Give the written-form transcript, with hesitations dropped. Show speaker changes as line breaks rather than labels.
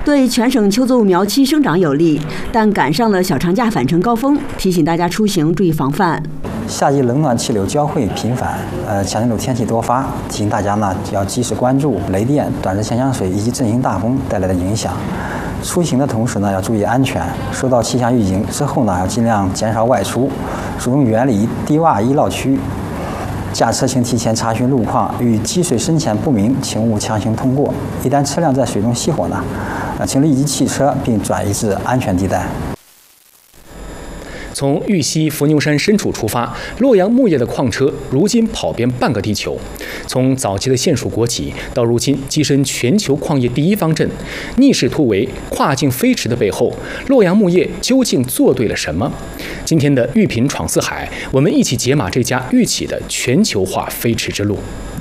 对全省秋作物苗期生长有利，但赶上了小长假返程高峰，提醒大家出行注意防范。
夏季冷暖气流交汇频繁，强对流天气多发，提醒大家呢要及时关注雷电、短时强降水以及阵型大风带来的影响。出行的同时呢，要注意安全。收到气象预警之后呢，要尽量减少外出，主动远离低洼易涝区。驾车请提前查询路况，遇积水深浅不明，请勿强行通过。一旦车辆在水中熄火呢，请立即弃车并转移至安全地带。
从玉溪伏牛山深处出发，洛阳木业的矿车如今跑遍半个地球。从早期的县属国企，到如今跻身全球矿业第一方阵，逆势突围、跨境飞驰的背后，洛阳木业究竟做对了什么？今天的玉品闯四海，我们一起解码这家玉企的全球化飞驰之路。